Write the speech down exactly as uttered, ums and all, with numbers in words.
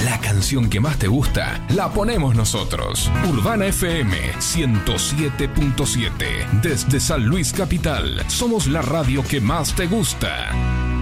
La canción que más te gusta, la ponemos nosotros. Urbana F M ciento siete punto siete. Desde San Luis Capital, somos la radio que más te gusta.